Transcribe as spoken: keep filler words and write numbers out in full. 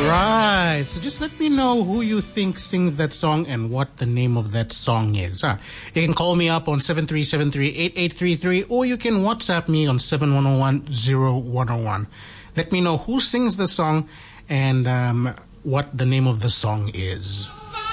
Right. So just let me know who you think sings that song and what the name of that song is. Huh? You can call me up on seven three seven three, eight eight three three or you can WhatsApp me on seven one zero one, zero one zero one. Let me know who sings the song and um, what the name of the song is.